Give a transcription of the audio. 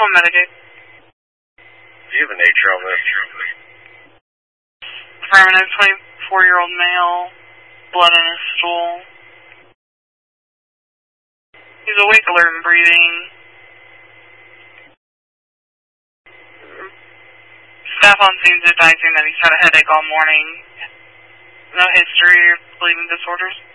on Medicaid. Do you have a nature on this? Affirmative, 24-year-old male, blood in his stool. He's awake, alert, and breathing. Staff on scene is advising that he's had a headache all morning. No history of bleeding disorders.